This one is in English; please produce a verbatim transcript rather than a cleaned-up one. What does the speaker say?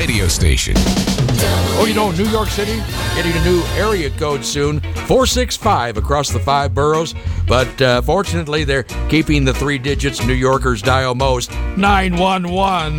radio station. Oh, you know, New York City getting a new area code soon, four six five across the five boroughs. But uh, fortunately, they're keeping the three digits New Yorkers dial most, nine one one.